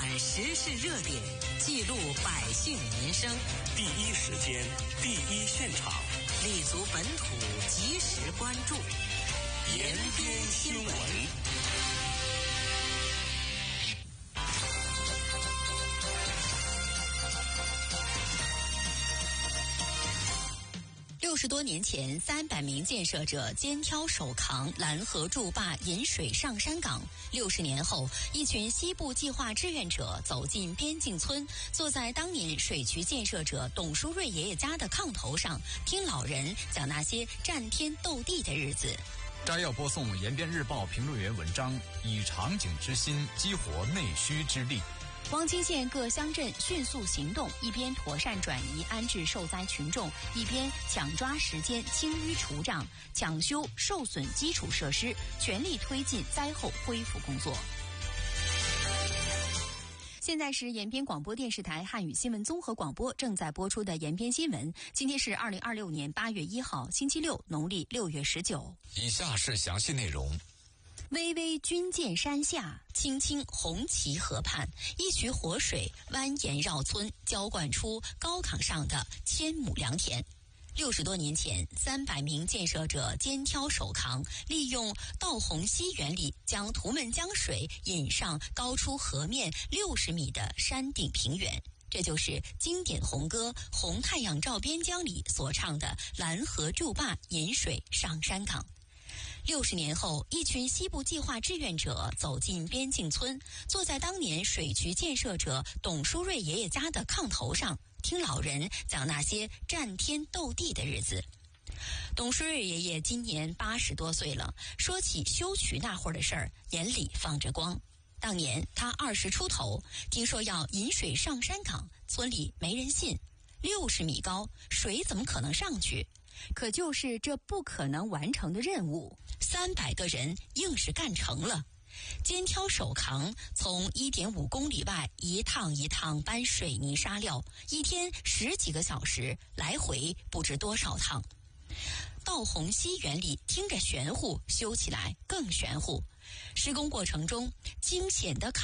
览时事热点，记录百姓民生， 第一时间，第一现场， 立足本土，及时关注， 延边新闻。 60多年前，300名建设者肩挑手扛拦河筑坝引水上山岗。60年后，一群西部计划志愿者走进边境村，坐在当年水渠建设者董书瑞爷爷家的炕头上，听老人讲那些战天斗地的日子。 摘要播送延边日报评论员文章，以长景之心激活内需之力。 汪清县各乡镇迅速行动，一边妥善转移安置受灾群众，一边抢抓时间清淤除障，抢修受损基础设施，全力推进灾后恢复工作。现在是延边广播电视台汉语新闻综合广播正在播出的延边新闻。今天是2026年8月1号，星期六，农历6月19。 以下是详细内容。 巍巍军舰山下，青青红旗河畔，一渠活水蜿蜒绕村，浇灌出高岗上的千亩良田。60多年前，300名建设者肩挑手扛，利用倒洪溪原理，将图们江水引上高出河面60米的山顶平原。这就是经典红歌《红太阳照边疆》里所唱的拦河筑坝引水上山岗。60年后，一群西部计划志愿者走进边境村，坐在当年水渠建设者董书瑞爷爷家的炕头上，听老人讲那些战天斗地的日子。董书瑞爷爷今年80多岁了，说起修渠那会儿的事儿，眼里放着光。当年他20出头，听说要引水上山岗，村里没人信，60米高，水怎么可能上去？可就是这不可能完成的任务，300个人硬是干成了。肩挑手扛，从1.5公里外一趟一趟搬水泥沙料，一天10几个小时，来回不知多少趟。倒洪溪原理听着玄乎，修起来更玄乎。施工过程中惊险的